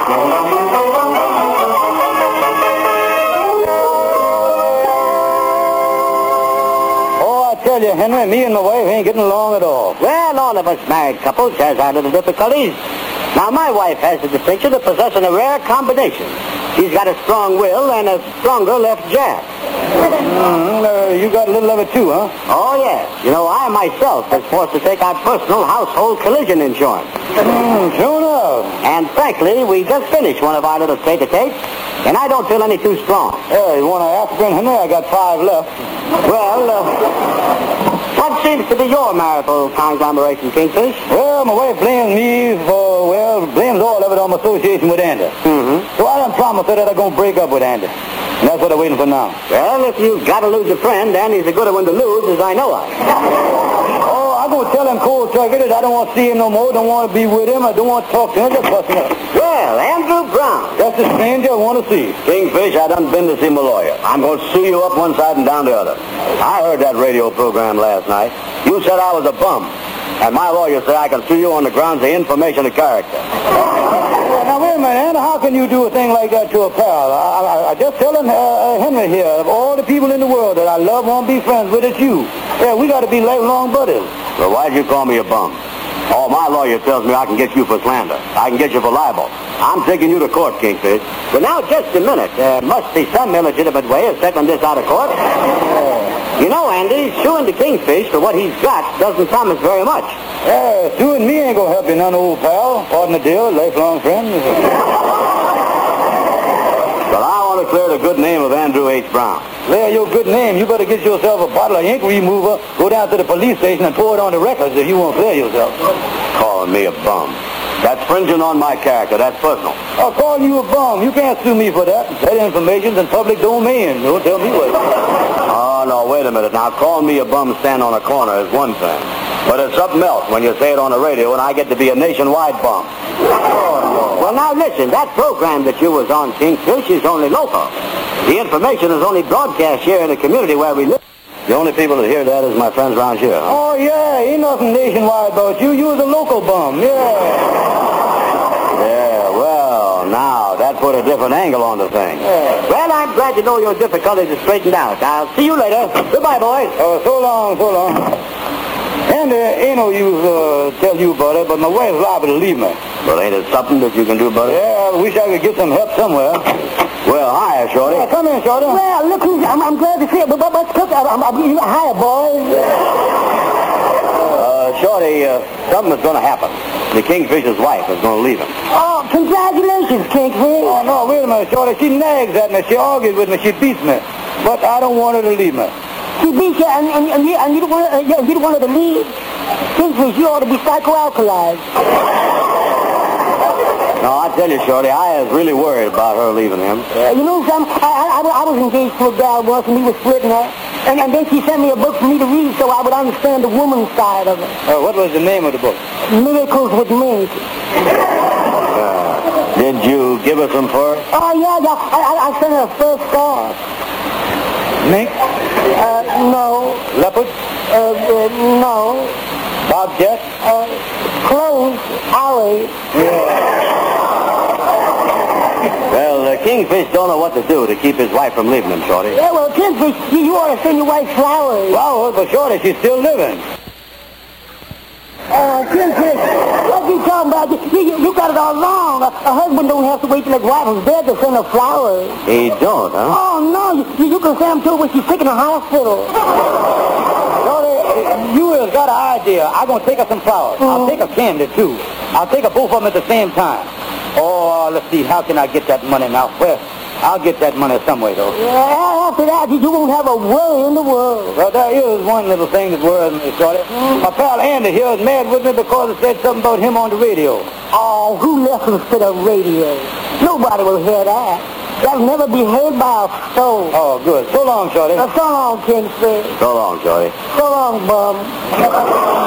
Tell you, Henry, me and my wife ain't getting along at all. Well, all of us married couples has our little difficulties. Now, my wife has the distinction of possessing a rare combination. She's got a strong will and a stronger left jab. You got a little of it too, huh? Oh, yes. You know, I myself was forced to take out personal household collision insurance. Sure enough. And frankly, we just finished one of our little tete-a-tetes, and I don't feel any too strong. Hey, you want an aspirin, Henry? I got 5 left. Well, what seems to be your marital conglomeration, Kingfish? Well, my wife blames me blames all of it on my association with Andy. So I done promised her that I'm going to break up with Andy. And that's what I'm waiting for now. Well, if you've got to lose a friend, Andy's a good one to lose, as I know of. Oh, I'm going to tell him cold turkey that I don't want to see him no more, don't want to be with him, I don't want to talk to him, just busting up. Well, Andrew Brown. That's a stranger I want to see. Kingfish, I done been to see my lawyer. I'm going to sue you up one side and down the other. I heard that radio program last night. You said I was a bum. And my lawyer said I can sue you on the grounds of information of character. Now, wait a minute, Andy. How can you do a thing like that to a pal? I just telling Henry here, of all the people in the world that I love, want to be friends with, it's you. Yeah, we got to be lifelong buddies. Well, why'd you call me a bum? Oh, my lawyer tells me I can get you for slander. I can get you for libel. I'm taking you to court, Kingfish. Well, now, just a minute. There must be some illegitimate way of settling this out of court. You know, Andy, suing the Kingfish for what he's got doesn't promise very much. Yeah, suing me ain't going to help you none, old pal. Pardon the deal, lifelong friend. Well, I want to clear the good name of Andrew H. Brown. Clear your good name. You better get yourself a bottle of ink remover, go down to the police station and pour it on the records if you want to clear yourself. Calling me a bum. That's fringing on my character. That's personal. I'll call you a bum. You can't sue me for that. That information's in public domain. Don't tell me what. Oh, no, wait a minute. Now, calling me a bum stand on a corner is one thing. But it's something else when you say it on the radio and I get to be a nationwide bum. Well, now, listen. That program that you was on, Kingfish, is only local. The information is only broadcast here in the community where we live. The only people that hear that is my friends around here. Huh? Oh, yeah. Ain't nothing nationwide about you. You was a local bum. Yeah, well, now, that put a different angle on the thing. Yeah. Well, I'm glad to know your difficulties are straightened out. I'll see you later. Goodbye, boys. So long, so long. And ain't no use tell you about it, but my wife's liable to leave me. Well, ain't it something that you can do about it? Yeah, I wish I could get some help somewhere. Well, hi, Shorty. Yeah, come in, Shorty. Well, look who's... I'm glad to see you, but hi, boys. Shorty, something's going to happen. The Kingfish's wife is going to leave him. Oh, congratulations, Kingfish. Oh, no, wait a minute, Shorty. She nags at me. She argues with me. She beats me. But I don't want her to leave me. She beats you, and you don't want her to leave? Kingfish, you ought to be psychoalkalized. No, I tell you, Shorty, I was really worried about her leaving him. You know something? I was engaged to a gal once, and we were splitting her. And then she sent me a book for me to read so I would understand the woman's side of it. What was the name of the book? Miracles with Mink. Did you give her some fur? Oh, yeah. I sent her a first star. Mink? No. Leopard? No. Bobcat? Close. Alley. Well, Kingfish don't know what to do to keep his wife from leaving him, Shorty. Yeah, well, Kingfish, you ought to send your wife flowers. Well, but Shorty, she's still living. Kingfish, what you talking about? You got it all wrong. A husband don't have to wait till his wife is dead to send her flowers. He don't, huh? Oh, no. You can send them to her when she's sick in the hospital. Shorty, you has got an idea. I'm going to take her some flowers. I'll take her candy, too. I'll take her both of them at the same time. Oh, let's see. How can I get that money now? Well, I'll get that money some way, though. Yeah, after that, you won't have a worry in the world. Well, there is one little thing that worries me, Shorty. My pal Andy here is mad with me because it said something about him on the radio. Oh, who listens to the radio? Nobody will hear that. That'll never be heard by a soul. Oh, good. So long, Shorty. So long, Kingfish. So long, Shorty. So long, bum.